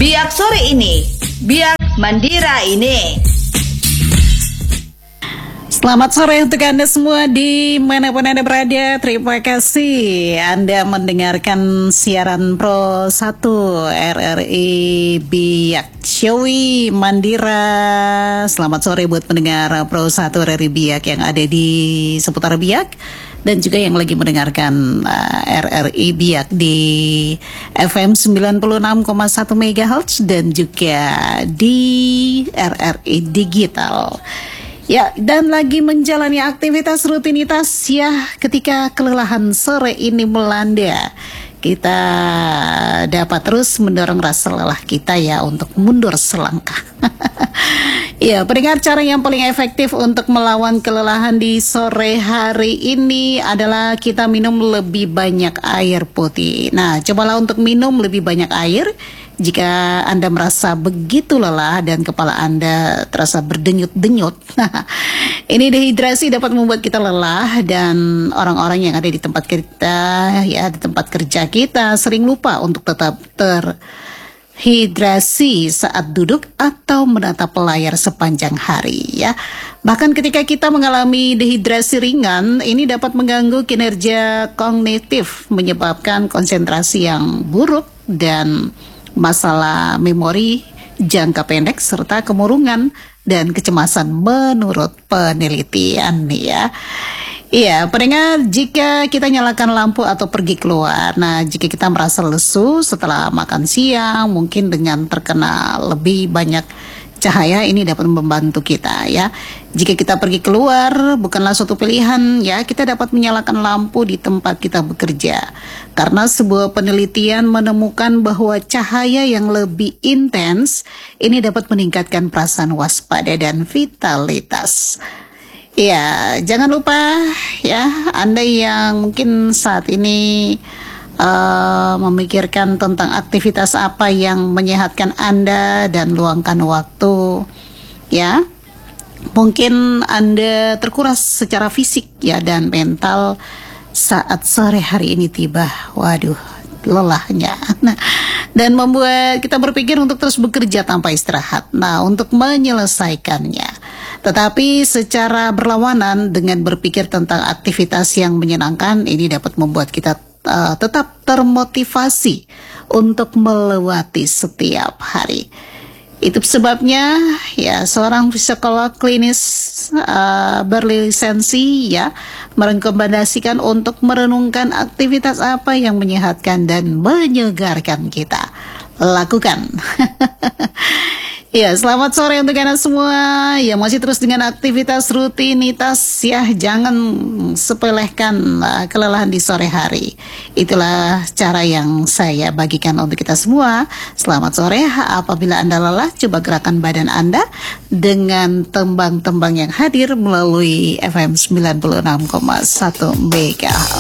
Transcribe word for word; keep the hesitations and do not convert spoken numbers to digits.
Biak sore ini, biak Mandira ini. Selamat sore untuk Anda semua dimanapun Anda berada. Terima kasih Anda mendengarkan siaran Pro satu R R I Biak Syawi Mandira. Selamat sore buat pendengar Pro satu R R I Biak yang ada di seputar Biak, dan juga yang lagi mendengarkan uh, R R I Biak di F M sembilan puluh enam koma satu megahertz dan juga di R R I Digital. Ya, dan lagi menjalani aktivitas rutinitas ya, ketika kelelahan sore ini melanda, kita dapat terus mendorong rasa lelah kita ya untuk mundur selangkah. Ya, pendengar, cara yang paling efektif untuk melawan kelelahan di sore hari ini adalah kita minum lebih banyak air putih. Nah, cobalah untuk minum lebih banyak air. Jika Anda merasa begitu lelah dan kepala Anda terasa berdenyut-denyut, ini dehidrasi dapat membuat kita lelah, dan orang-orang yang ada di tempat kita, ya di tempat kerja kita, sering lupa untuk tetap terhidrasi saat duduk atau menatap layar sepanjang hari ya. Bahkan ketika kita mengalami dehidrasi ringan, ini dapat mengganggu kinerja kognitif, menyebabkan konsentrasi yang buruk dan masalah memori jangka pendek serta kemurungan dan kecemasan menurut penelitian ya. Iya, pendengar, jika kita nyalakan lampu atau pergi keluar, nah jika kita merasa lesu setelah makan siang, mungkin dengan terkena lebih banyak cahaya, ini dapat membantu kita ya. Jika kita pergi keluar bukanlah suatu pilihan ya, kita dapat menyalakan lampu di tempat kita bekerja. Karena sebuah penelitian menemukan bahwa cahaya yang lebih intens ini dapat meningkatkan perasaan waspada dan vitalitas. Ya, jangan lupa ya, Anda yang mungkin saat ini Uh, memikirkan tentang aktivitas apa yang menyehatkan Anda dan luangkan waktu ya. Mungkin Anda terkuras secara fisik ya dan mental saat sore hari ini tiba. Waduh, lelahnya. Nah, dan membuat kita berpikir untuk terus bekerja tanpa istirahat. Nah, untuk menyelesaikannya. Tetapi secara berlawanan dengan berpikir tentang aktivitas yang menyenangkan, ini dapat membuat kita Uh, tetap termotivasi untuk melewati setiap hari. Itu sebabnya ya seorang psikolog klinis uh, berlisensi ya merekomendasikan untuk merenungkan aktivitas apa yang menyehatkan dan menyegarkan kita. Lakukan. Ya, selamat sore untuk Anda semua yang masih terus dengan aktivitas rutinitas ya. Jangan sepelehkan uh, kelelahan di sore hari. Itulah cara yang saya bagikan untuk kita semua. Selamat sore. Apabila Anda lelah, coba gerakan badan Anda dengan tembang-tembang yang hadir melalui F M sembilan puluh enam koma satu megahertz.